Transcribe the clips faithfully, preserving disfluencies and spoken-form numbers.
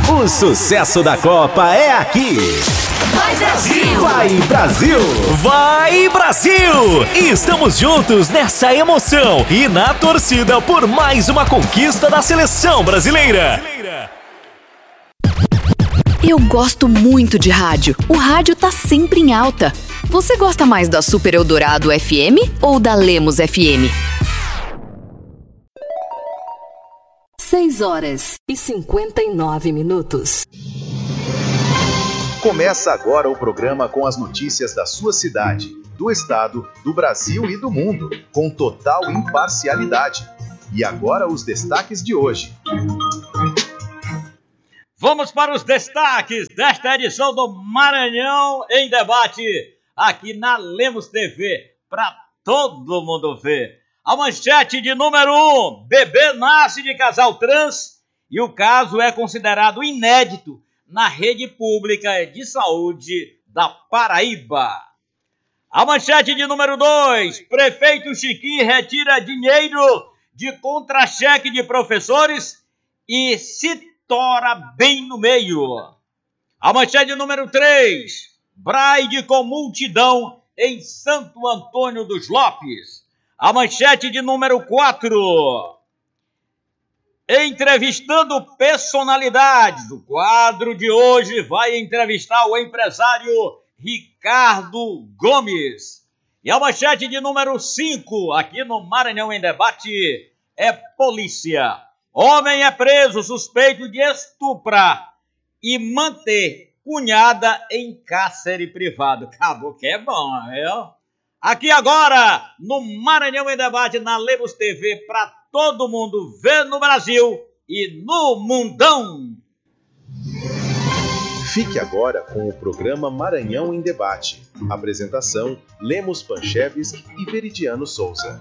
O sucesso da Copa é aqui. Vai Brasil! Vai Brasil! Vai Brasil! Estamos juntos nessa emoção e na torcida por mais uma conquista da seleção brasileira. Eu gosto muito de rádio. O rádio tá sempre em alta. Você gosta mais da Super Eldorado F M ou da Lemos F M? seis horas e cinquenta e nove minutos. Começa agora o programa com as notícias da sua cidade, do estado, do Brasil e do mundo, com total imparcialidade. E agora os destaques de hoje. Vamos para os destaques desta edição do Maranhão em Debate, aqui na Lemos T V, para todo mundo ver. A manchete de número um, bebê nasce de casal trans e o caso é considerado inédito na rede pública de saúde da Paraíba. A manchete de número dois, prefeito Chiquinho retira dinheiro de contra-cheque de professores e se tora bem no meio. A manchete de número três, Braide com multidão em Santo Antônio dos Lopes. A manchete de número quatro, entrevistando personalidades. O quadro de hoje vai entrevistar o empresário Ricardo Gomes. E a manchete de número cinco, aqui no Maranhão em Debate, é polícia. Homem é preso suspeito de estuprar e manter cunhada em cárcere privado. Acabou que é bom, viu? Aqui agora, no Maranhão em Debate, na Lemos T V, para todo mundo ver no Brasil e no mundão. Fique agora com o programa Maranhão em Debate. Apresentação, Lemos Panchevski e Veridiano Souza.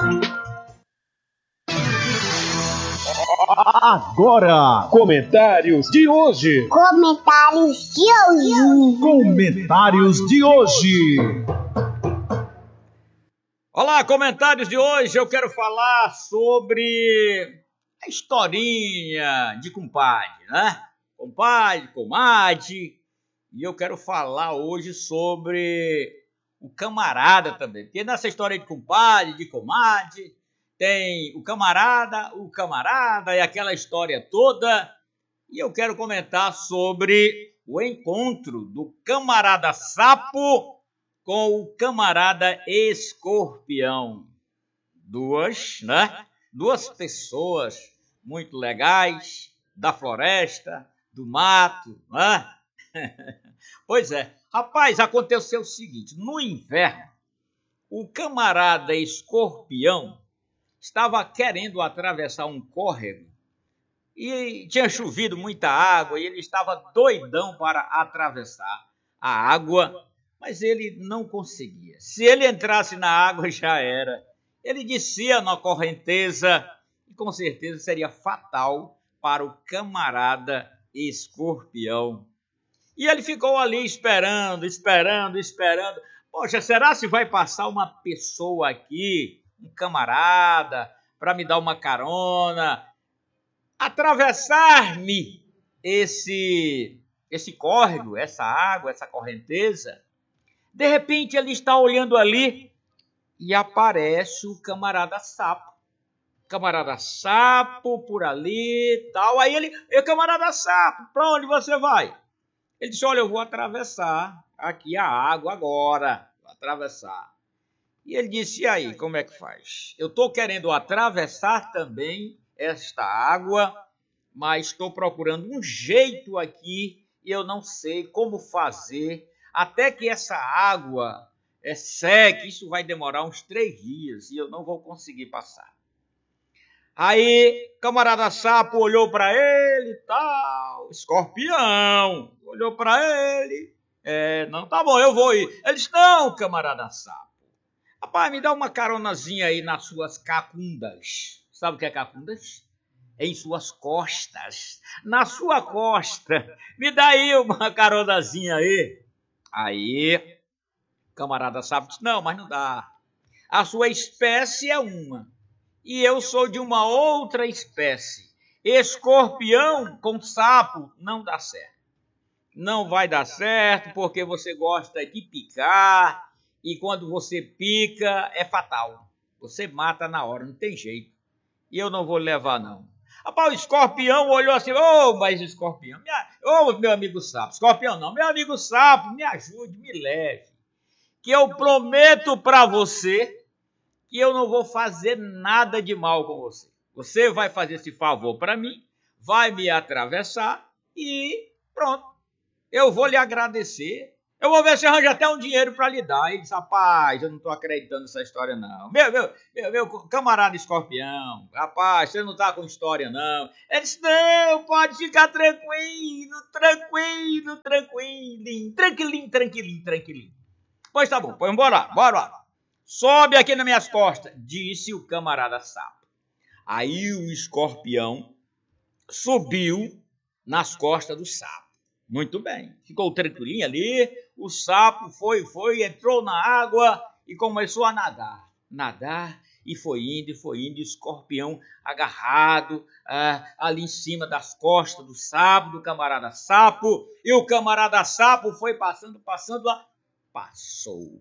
Agora, comentários de hoje. Comentários de hoje. Comentários de hoje. Olá, comentários de hoje. Eu quero falar sobre a historinha de compadre, né? Compadre, comadre. E eu quero falar hoje sobre o camarada também. Porque nessa história de compadre, de comadre, tem o camarada, o camarada e aquela história toda. E eu quero comentar sobre o encontro do camarada sapo com o camarada escorpião. Duas, né? Duas pessoas muito legais, da floresta, do mato, né? Pois é. Rapaz, aconteceu o seguinte. No inverno, o camarada escorpião estava querendo atravessar um córrego e tinha chovido muita água e ele estava doidão para atravessar a água, mas ele não conseguia. Se ele entrasse na água, já era. Ele descia na correnteza e com certeza seria fatal para o camarada escorpião. E ele ficou ali esperando, esperando, esperando. Poxa, será se vai passar uma pessoa aqui, um camarada, para me dar uma carona, atravessar-me esse, esse córrego, essa água, essa correnteza? De repente ele está olhando ali e aparece o camarada sapo. Camarada sapo por ali e tal. Aí ele, e camarada sapo, para onde você vai? Ele disse, olha, eu vou atravessar aqui a água agora. Vou atravessar. E ele disse, e aí, como é que faz? Eu estou querendo atravessar também esta água, mas estou procurando um jeito aqui e eu não sei como fazer. Até que essa água é seca, isso vai demorar uns três dias e eu não vou conseguir passar. Aí, camarada sapo olhou para ele e tal, escorpião, olhou para ele, é, não, tá bom, eu vou ir. Ele disse, não, camarada sapo, rapaz, me dá uma caronazinha aí nas suas cacundas. Sabe o que é cacundas? Em suas costas, na sua costa, me dá aí uma caronazinha aí. Aí, camarada sapo disse, não, mas não dá. A sua espécie é uma, e eu sou de uma outra espécie. escorpião com sapo não dá certo. Não vai dar certo porque você gosta de picar e quando você pica é fatal. Você mata na hora, não tem jeito. E eu não vou levar, não. Rapaz, o escorpião olhou assim, ô, oh, mas escorpião, ô, oh, meu amigo sapo, escorpião não, meu amigo sapo, me ajude, me leve, que eu prometo para você que eu não vou fazer nada de mal com você. Você vai fazer esse favor para mim, vai me atravessar e pronto, eu vou lhe agradecer. Eu vou ver se arranja até um dinheiro para lhe dar. Ele disse, rapaz, eu não estou acreditando nessa história, não. Meu, meu, meu, meu camarada escorpião, rapaz, você não está com história, não. Ele disse, não, pode ficar tranquilo, tranquilo, tranquilinho, tranquilinho, tranquilinho, tranquilinho. Pois tá bom, pois bora lá, bora lá. Sobe aqui nas minhas costas, disse o camarada sapo. Aí o escorpião subiu nas costas do sapo. Muito bem, ficou tranquilinho ali, o sapo foi, foi, entrou na água e começou a nadar, nadar e foi indo, e foi indo, e o escorpião agarrado ah, ali em cima das costas do sapo, do camarada sapo, e o camarada sapo foi passando, passando lá, passou.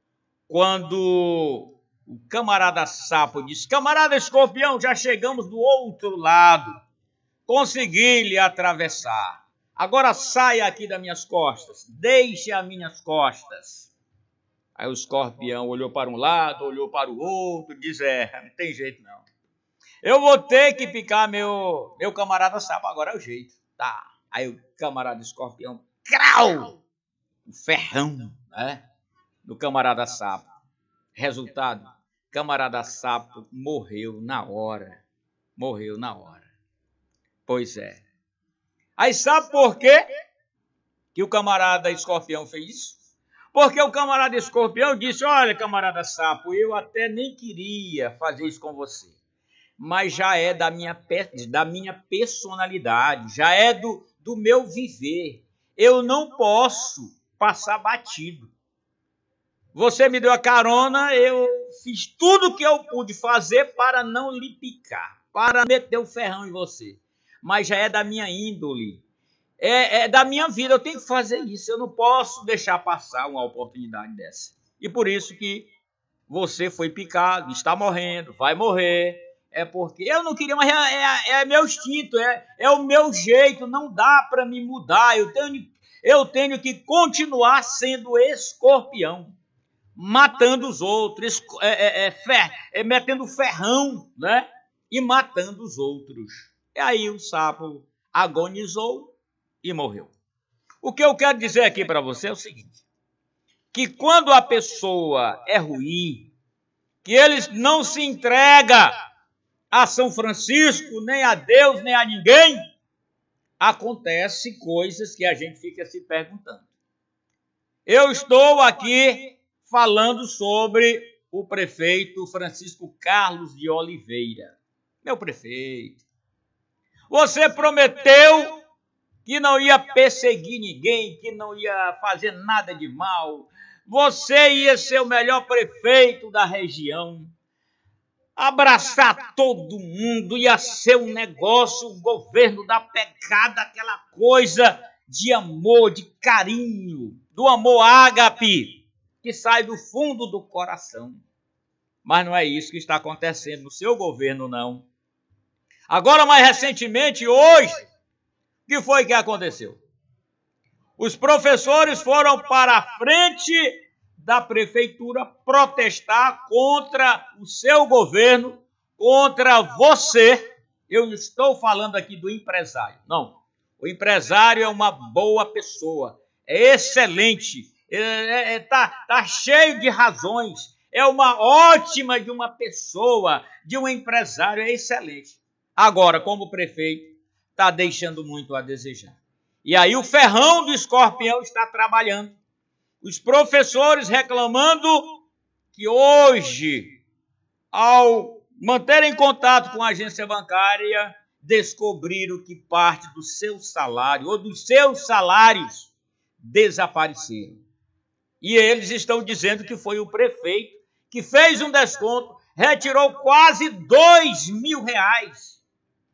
Quando o camarada sapo disse, camarada escorpião, já chegamos do outro lado, consegui lhe atravessar. Agora saia aqui das minhas costas, deixe as minhas costas. Aí o escorpião olhou para um lado, olhou para o outro, disse, é, não tem jeito não. Eu vou ter que picar meu, meu camarada sapo, agora é o jeito. Tá. Aí o camarada escorpião, crau, o ferrão, né, do camarada sapo. Resultado, camarada sapo morreu na hora, morreu na hora. Pois é. Aí sabe por quê que o camarada escorpião fez isso? Porque o camarada escorpião disse, olha, camarada sapo, eu até nem queria fazer isso com você, mas já é da minha, da minha personalidade, já é do, do meu viver. Eu não posso passar batido. Você me deu a carona, eu fiz tudo o que eu pude fazer para não lhe picar, para meter o ferrão em você. Mas já é da minha índole, é, é da minha vida, eu tenho que fazer isso, eu não posso deixar passar uma oportunidade dessa. E por isso que você foi picado, está morrendo, vai morrer, é porque eu não queria, mas é, é, é meu instinto, é, é o meu jeito, não dá para me mudar, eu tenho, eu tenho que continuar sendo escorpião, matando os outros, é, é, é, fer, é, metendo ferrão, né? E matando os outros. E aí o sapo agonizou e morreu. O que eu quero dizer aqui para você é o seguinte, que quando a pessoa é ruim, que ele não se entrega a São Francisco, nem a Deus, nem a ninguém, acontece coisas que a gente fica se perguntando. Eu estou aqui falando sobre o prefeito Francisco Carlos de Oliveira. Meu prefeito, você prometeu que não ia perseguir ninguém, que não ia fazer nada de mal. Você ia ser o melhor prefeito da região. Abraçar todo mundo, ia ser um negócio, o governo da pecada, aquela coisa de amor, de carinho, do amor ágape, que sai do fundo do coração. Mas não é isso que está acontecendo no seu governo, não. Agora, mais recentemente, hoje, o que foi que aconteceu? Os professores foram para a frente da prefeitura protestar contra o seu governo, contra você. Eu não estou falando aqui do empresário, não. O empresário é uma boa pessoa, é excelente, está é, é, tá, tá cheio de razões, é uma ótima de uma pessoa, de um empresário, é excelente. Agora, como prefeito, está deixando muito a desejar. E aí o ferrão do escorpião está trabalhando. Os professores reclamando que hoje, ao manterem contato com a agência bancária, descobriram que parte do seu salário, ou dos seus salários, desapareceram. E eles estão dizendo que foi o prefeito que fez um desconto, retirou quase dois mil reais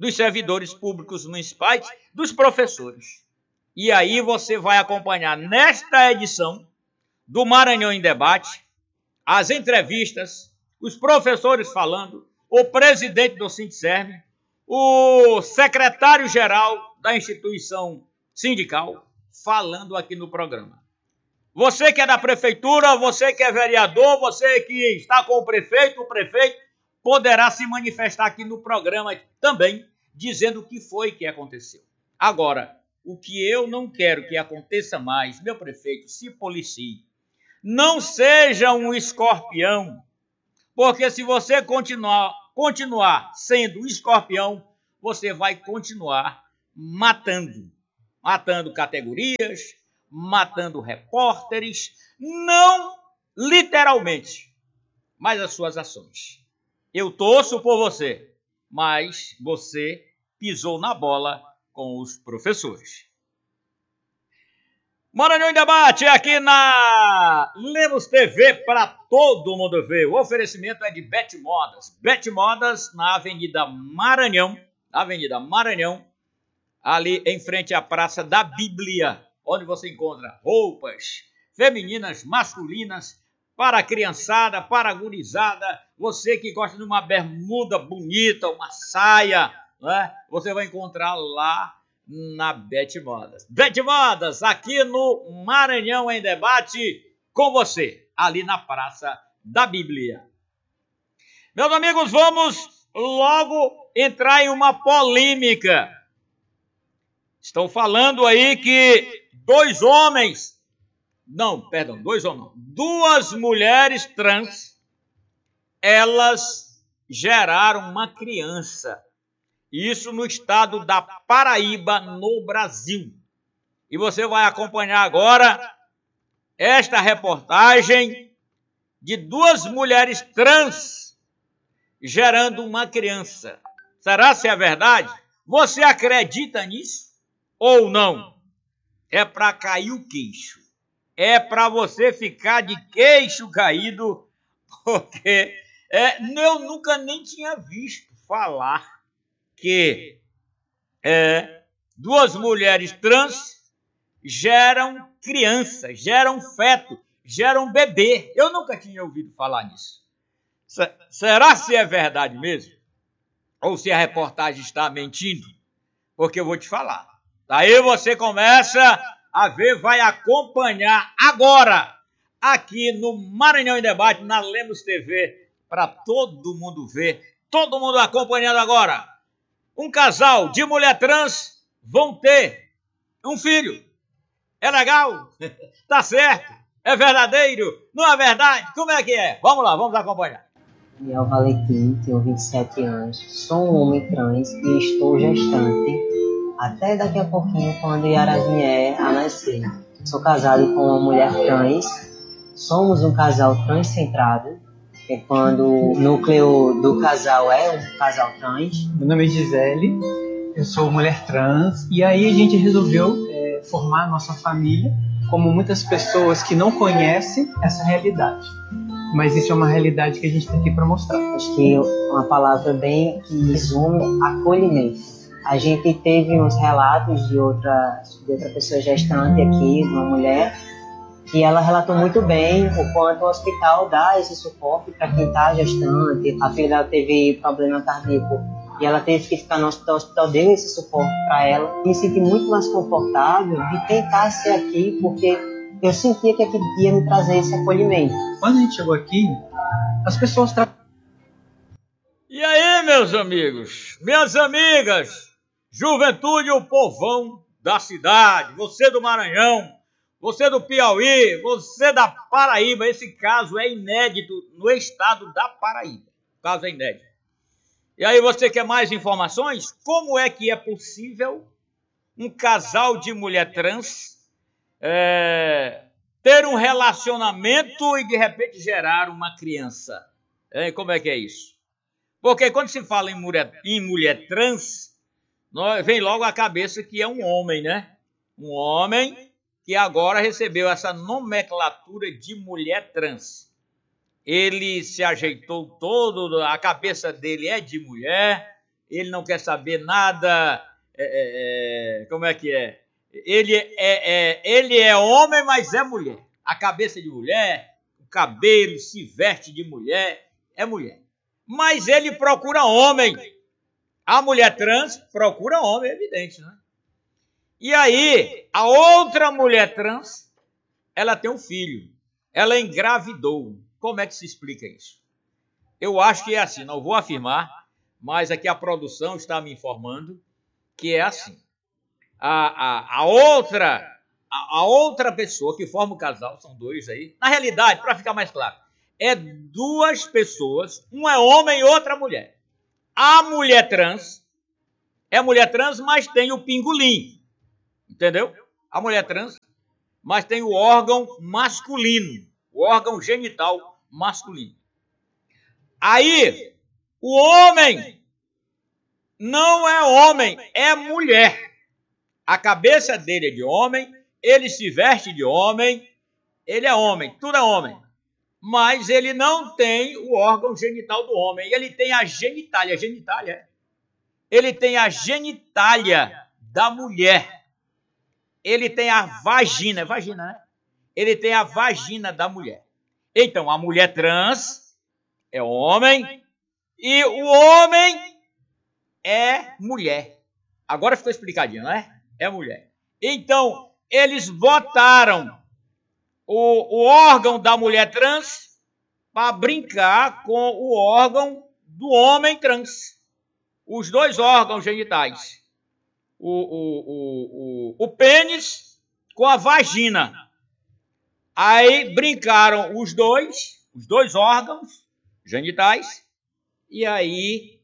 dos servidores públicos municipais, dos professores. E aí você vai acompanhar nesta edição do Maranhão em Debate as entrevistas, os professores falando, o presidente do Sindserv, o secretário-geral da instituição sindical falando aqui no programa. Você que é da prefeitura, você que é vereador, você que está com o prefeito, o prefeito poderá se manifestar aqui no programa também, dizendo o que foi que aconteceu. Agora, o que eu não quero que aconteça mais, meu prefeito, se policie. Não seja um escorpião, porque se você continuar, continuar sendo um escorpião, você vai continuar matando. Matando categorias, matando repórteres, não literalmente, mas as suas ações. Eu torço por você, mas você pisou na bola com os professores. Maranhão em Debate aqui na Lemos T V para todo mundo ver. O oferecimento é de Bet Modas. Bet Modas na Avenida Maranhão, na Avenida Maranhão, ali em frente à Praça da Bíblia, onde você encontra roupas femininas, masculinas, para a criançada, para a gurizada, você que gosta de uma bermuda bonita, uma saia, né? Você vai encontrar lá na Bet Modas. Bet Modas, aqui no Maranhão em Debate, com você, ali na Praça da Bíblia. Meus amigos, vamos logo entrar em uma polêmica. Estão falando aí que dois homens, não, perdão, dois homens, duas mulheres trans, elas geraram uma criança. Isso no estado da Paraíba, no Brasil. E você vai acompanhar agora esta reportagem de duas mulheres trans gerando uma criança. Será se é verdade? Você acredita nisso ou não? É para cair o queixo. É para você ficar de queixo caído, porque é, eu nunca nem tinha visto falar que é, duas mulheres trans geram criança, geram feto, geram bebê. Eu nunca tinha ouvido falar nisso. S- será se é verdade mesmo? Ou se a reportagem está mentindo? Porque eu vou te falar. Daí você começa a ver, vai acompanhar agora, aqui no Maranhão em Debate, na Lemos T V, para todo mundo ver, todo mundo acompanhando agora. Um casal de mulher trans vão ter um filho. É legal? Tá certo? É verdadeiro? Não é verdade? Como é que é? Vamos lá, vamos acompanhar. Eu, Valentim, tenho vinte e sete anos, sou um homem trans e estou gestante até daqui a pouquinho, quando Yara vier a nascer. Sou casado com uma mulher trans, somos um casal transcentrado, é quando o núcleo do casal é um casal trans. Meu nome é Gisele, eu sou mulher trans, e aí a gente resolveu é, formar a nossa família, como muitas pessoas que não conhecem essa realidade. Mas isso é uma realidade que a gente está aqui para mostrar. Acho que uma palavra bem que resume acolhimento. A gente teve uns relatos de outra, de outra pessoa gestante aqui, uma mulher, que ela relatou muito bem o quanto o hospital dá esse suporte para quem está gestante. A filha dela teve problema cardíaco e ela teve que ficar no hospital, o hospital deu esse suporte para ela. Me senti muito mais confortável de tentar ser aqui, porque eu sentia que aqui ia me trazer esse acolhimento. Quando a gente chegou aqui, as pessoas... Tra... E aí, meus amigos, minhas amigas, juventude, o povão da cidade, você do Maranhão, você do Piauí, você da Paraíba, esse caso é inédito no estado da Paraíba. O caso é inédito. E aí você quer mais informações? Como é que é possível um casal de mulher trans é, ter um relacionamento e de repente gerar uma criança? É, como é que é isso? Porque quando se fala em mulher, em mulher trans, vem logo à cabeça que é um homem, né? Um homem que agora recebeu essa nomenclatura de mulher trans. Ele se ajeitou todo, a cabeça dele é de mulher, ele não quer saber nada, é, é, como é que é? Ele é, é, ele é homem, mas é mulher. A cabeça de mulher, o cabelo, se veste de mulher, é mulher. Mas ele procura homem. A mulher trans procura homem, é evidente, né? E aí, a outra mulher trans, ela tem um filho. Ela engravidou. Como é que se explica isso? Eu acho que é assim, não vou afirmar, mas aqui a produção está me informando que é assim. A, a, a, outra, a, a outra pessoa que forma o casal, são dois aí, na realidade, para ficar mais claro, é duas pessoas, um é homem e outra mulher. A mulher trans é mulher trans, mas tem o pingolim, entendeu? A mulher trans, mas tem o órgão masculino, o órgão genital masculino. Aí, o homem não é homem, é mulher. A cabeça dele é de homem, ele se veste de homem, ele é homem, tudo é homem. Mas ele não tem o órgão genital do homem, ele tem a genitália, genitália. Ele tem a genitália da mulher. Ele tem a vagina, é vagina, né? Ele tem a vagina da mulher. Então, a mulher trans é homem e o homem é mulher. Agora ficou explicadinho, não é? É mulher. Então, eles botaram o, o órgão da mulher trans para brincar com o órgão do homem trans. Os dois órgãos genitais. O, o, o, o, o pênis com a vagina. Aí brincaram os dois, os dois órgãos genitais, e aí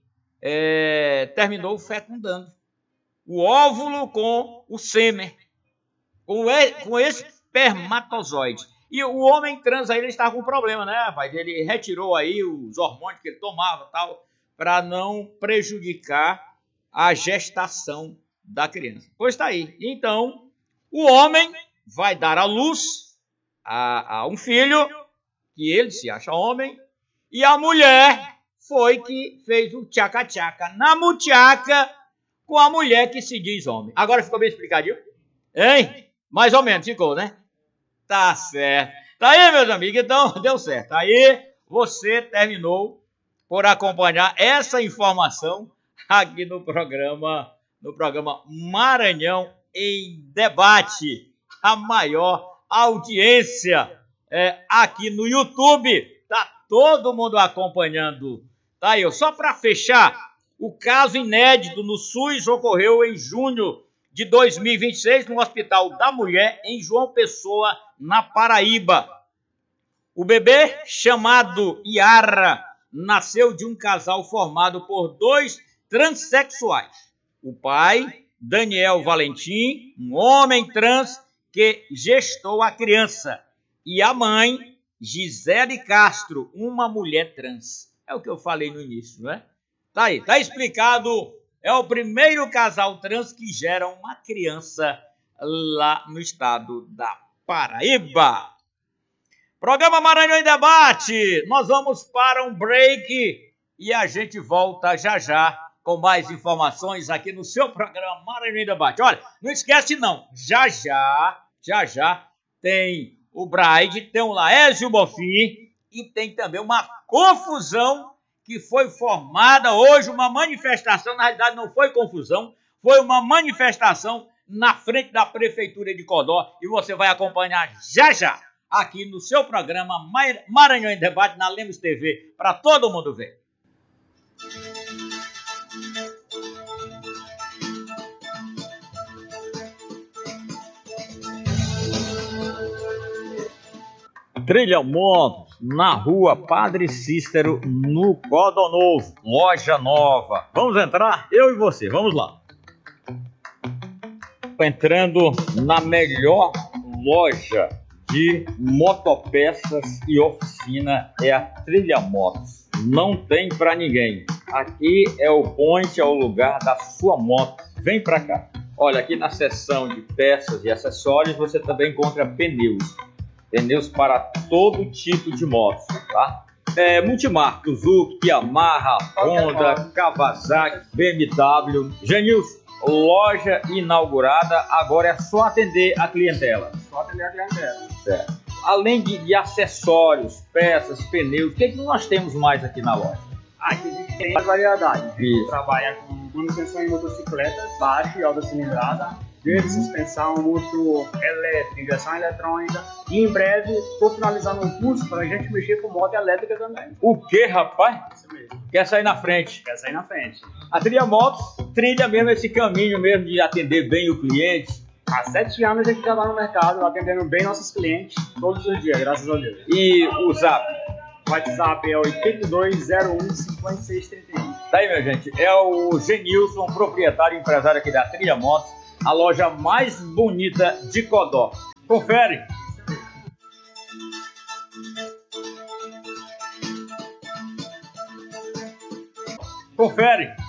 é, terminou fecundando. O óvulo com o sêmen, com o, com o espermatozoide. E o homem trans aí, ele estava com problema, né, rapaz? Ele retirou aí os hormônios que ele tomava e tal, para não prejudicar a gestação da criança. Pois está aí. Então, o homem vai dar à luz a, a um filho, que ele se acha homem, e a mulher foi que fez o tchaca-tchaca na muchaca com a mulher que se diz homem. Agora ficou bem explicadinho? Hein? Mais ou menos ficou, né? Tá certo. Tá aí, meus amigos, então deu certo. Aí você terminou por acompanhar essa informação aqui no programa, no programa Maranhão em Debate, a maior audiência é, aqui no YouTube. Tá todo mundo acompanhando. Tá aí, só para fechar, o caso inédito no SUS ocorreu em junho de dois mil e vinte e seis no Hospital da Mulher, em João Pessoa, na Paraíba. O bebê, chamado Yara, nasceu de um casal formado por dois transexuais. O pai, Daniel Valentim, um homem trans que gestou a criança. E a mãe, Gisele Castro, uma mulher trans. É o que eu falei no início, né? Tá aí, tá explicado. É o primeiro casal trans que gera uma criança lá no estado da Paraíba. Programa Maranhão em Debate. Nós vamos para um break e a gente volta já já com mais informações aqui no seu programa Maranhão em Debate. Olha, não esquece não, já já, já já tem o Braide, tem o Laésio Bonfim e tem também uma confusão que foi formada hoje, uma manifestação, na realidade não foi confusão, foi uma manifestação na frente da Prefeitura de Codó e você vai acompanhar já já aqui no seu programa Maranhão em Debate na Lemos T V, para todo mundo ver. Trilha Motos, na rua Padre Cícero, no Codó Novo, loja nova. Vamos entrar? Eu e você, vamos lá. Entrando na melhor loja de motopeças e oficina, é a Trilha Motos. Não tem pra ninguém. Aqui é o point, é o lugar da sua moto. Vem pra cá. Olha, aqui na seção de peças e acessórios você também encontra pneus. Pneus para todo tipo de motos, tá? É, multimarcas, Suzuki, Yamaha, Honda, Kawasaki, B M W. Genilson, loja inaugurada, agora é só atender a clientela. Só atender a clientela. Certo. Além de, de acessórios, peças, pneus, o que, é que nós temos mais aqui na loja? Aqui a gente tem mais variedade. A gente Isso. trabalha com manutenção em motocicletas, baixa e alta cilindrada, desde suspensão, motor elétrica, injeção eletrônica. E em breve estou finalizando um curso para a gente mexer com moto elétrica também. O que, rapaz? Isso mesmo. Quer sair na frente? Quer sair na frente. A Trilha Motos trilha mesmo esse caminho mesmo de atender bem o cliente. Há sete anos a gente já está no mercado, atendendo bem nossos clientes todos os dias, graças a Deus. E o Zap? O WhatsApp é oito dois zero um cinco seis três um. Tá aí, minha gente. É o Genilson, proprietário e empresário aqui da Trilha Motos, a loja mais bonita de Codó. Confere! Confere!